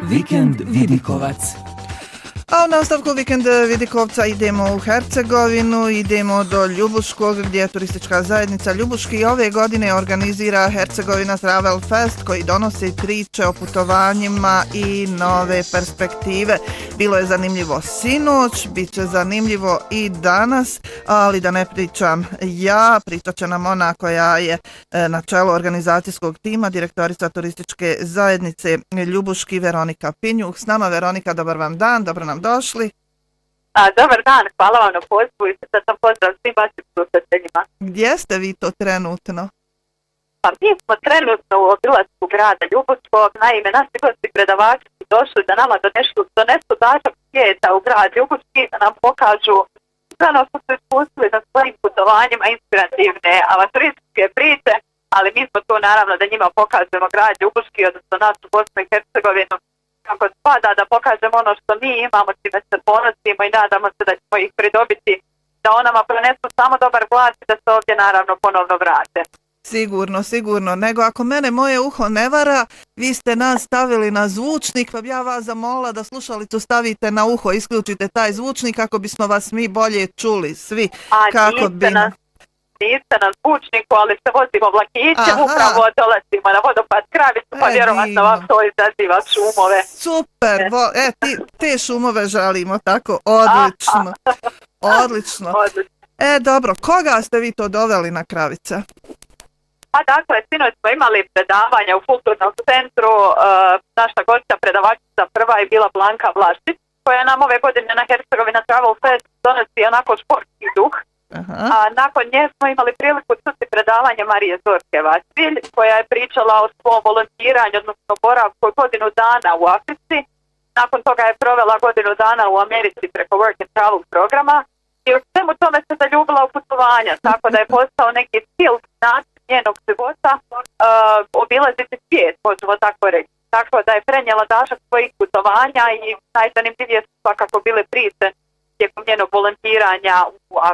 Vikend Vidikovac. A u nastavku Vikend Vidikovca idemo u Hercegovinu, idemo do Ljubuškog gdje turistička zajednica Ljubuški ove godine organizira Hercegovina Travel Fest koji donosi priče o putovanjima i nove perspektive. Bilo je zanimljivo sinoć, bit će zanimljivo i danas, ali da ne pričam ja, pričat će nam ona koja je na čelu organizacijskog tima, direktorica turističke zajednice Ljubuški, Veronika Pinjuh. S nama Veronika, dobar vam dan, dobro nam došli. Dobar dan, hvala vam na pozivu i sad sam pozdrav svim vašim slušateljima. Gdje ste vi to trenutno? Pa mi smo trenutno u obilasku grada Ljubuškog, naime naši gosti predavači su došli da nama donesu dačak svijeta u grad Ljubuški, da nam pokažu sve ono što su ispustili na svojim putovanjima, inspirativne avanturističke priče, ali mi smo tu naravno da njima pokažemo grad Ljubuški, odnosno našu Bosnu i Hercegovinu, kako spada, da pokažemo ono što mi imamo, čime se ponosimo i nadamo se da ćemo ih pridobiti, da onama pronesu samo dobar glas i da se ovdje naravno ponovno vrate. Sigurno, sigurno. Nego ako mene moje uho ne vara, vi ste nas stavili na zvučnik, pa bi ja vas zamolila da slušalicu stavite na uho, isključite taj zvučnik kako bismo vas mi bolje čuli svi. Niste na zvučniku, ali se vozimo vlakićem, upravo dolazimo na vodopad Kravicu, pa vjerovatno vam to izaziva šumove. Super, te šumove želimo, tako, odlično, odlično. Dobro, koga ste vi to doveli na Kravice? Pa dakle, sinoć smo imali predavanja u kulturnom centru, naša gošća predavačica prva je bila Blanka Vlašić, koja nam ove godine na Hercegovina Travel Fest donosi onako športski duh. A nakon nje smo imali priliku čuti predavanje Marije Zorke-Vasilj, koja je pričala o svom volontiranju, odnosno boravku godinu dana u Africi. Nakon toga je provela godinu dana u Americi preko Work and Travel programa i u svemu tome se zaljubila u putovanja, tako da je postao neki stil način njenog života obilaziti svijet, možemo tako reći. Tako da je prenijela dašak svojih putovanja i najzanimljivije su svakako bile priče tijekom njenog volontiranja u